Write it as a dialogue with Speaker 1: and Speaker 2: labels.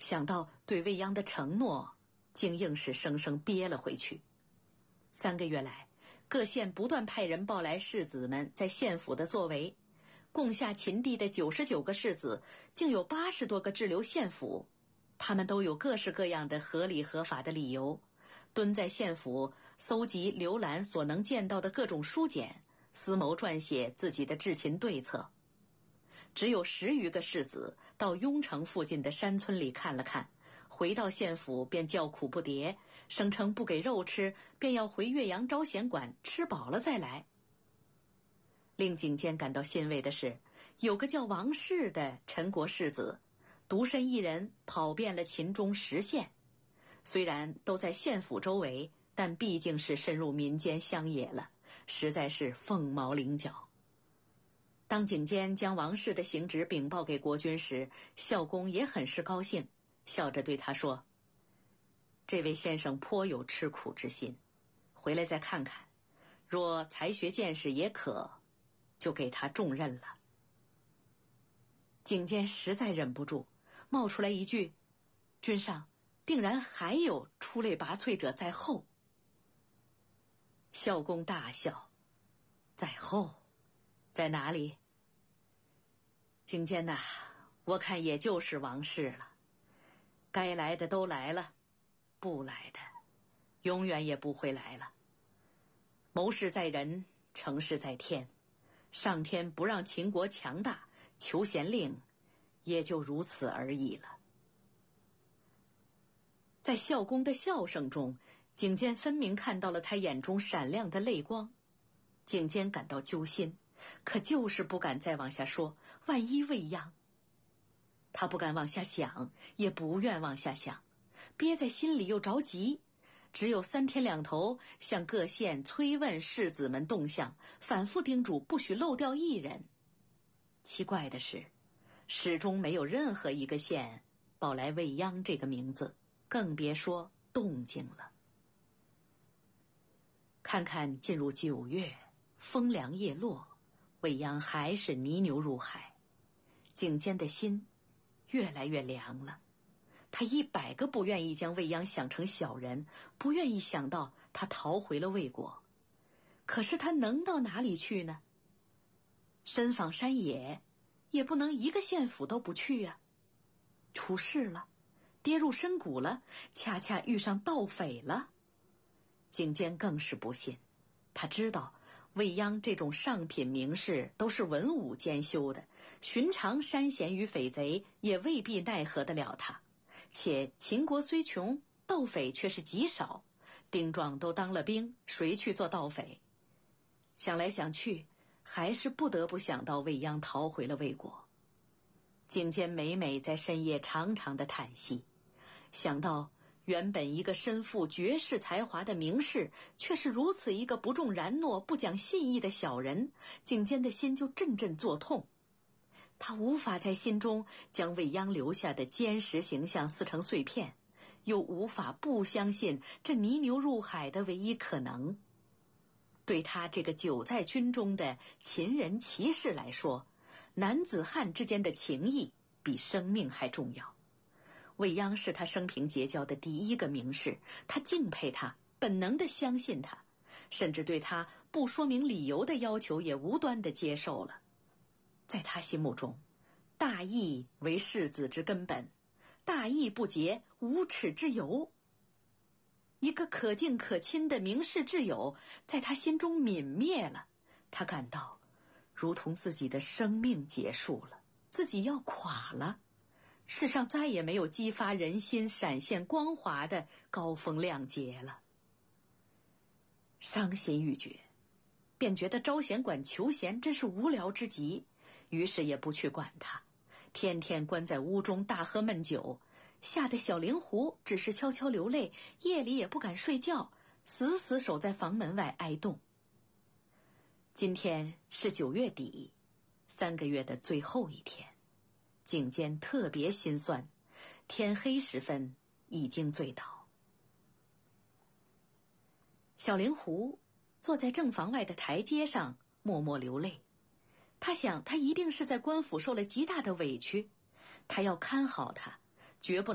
Speaker 1: 想到对未央的承诺，竟硬是生生憋了回去。3个月来，各县不断派人报来士子们在县府的作为，共下秦地的99个士子，竟有80多个滞留县府。他们都有各式各样的合理合法的理由，蹲在县府搜集浏览所能见到的各种书简，思谋撰写自己的治秦对策。只有10余个士子到雍城附近的山村里看了看，回到县府便叫苦不迭，声称不给肉吃，便要回岳阳招贤馆吃饱了再来。令景监感到欣慰的是，有个叫王氏的陈国士子，独身一人跑遍了秦中10县，虽然都在县府周围，但毕竟是深入民间乡野了，实在是凤毛麟角。当景监将王氏的行职禀报给国君时，孝公也很是高兴，笑着对他说：“这位先生颇有吃苦之心，回来再看看，若才学见识也可，就给他重任了。”景监实在忍不住，冒出来一句：“君上，定然还有出类拔萃者在后。”孝公大笑：“在后？在哪里？”景监呐，我看也就是王氏了。该来的都来了，不来的永远也不会来了。谋事在人，成事在天。上天不让秦国强大，求贤令也就如此而已了。在孝公的笑声中，景监分明看到了他眼中闪亮的泪光。景监感到揪心，可就是不敢再往下说，万一未央。他不敢往下想，也不愿往下想，憋在心里又着急，只有3天2头向各县催问士子们动向，反复叮嘱不许漏掉一人。奇怪的是，始终没有任何一个县报来未央这个名字，更别说动静了。看看进入9月，风凉叶落，未央还是泥牛入海，景监的心越来越凉了。他100个不愿意将未央想成小人，不愿意想到他逃回了魏国。可是他能到哪里去呢？深访山野，也不能一个县府都不去啊。出事了，跌入深谷了，恰恰遇上盗匪了。景监更是不信，他知道未央这种上品名士都是文武兼修的，寻常山贤与匪贼也未必奈何得了他。且秦国虽穷，盗匪却是极少，丁壮都当了兵，谁去做盗匪？想来想去，还是不得不想到未央逃回了魏国。景监每每在深夜长长的叹息，想到原本一个身负绝世才华的名士，却是如此一个不重然诺、不讲信义的小人，景监的心就阵阵作痛。他无法在心中将未央留下的坚实形象撕成碎片，又无法不相信这泥牛入海的唯一可能。对他这个久在军中的秦人骑士来说，男子汉之间的情谊比生命还重要。未央是他生平结交的第一个名士，他敬佩他，本能地相信他，甚至对他不说明理由的要求也无端地接受了。在他心目中，大义为士子之根本，大义不竭，无耻之尤。一个可敬可亲的名士挚友在他心中泯灭了，他感到如同自己的生命结束了，自己要垮了，世上再也没有激发人心闪现光华的高风亮节了。伤心欲绝，便觉得招贤馆求贤真是无聊之极，于是也不去管他，天天关在屋中大喝闷酒，吓得小灵狐只是悄悄流泪，夜里也不敢睡觉，死死守在房门外挨冻。今天是9月底，3个月的最后一天，景监特别心酸，天黑时分已经醉倒。小灵狐坐在正房外的台阶上默默流泪，他想他一定是在官府受了极大的委屈，他要看好他，绝不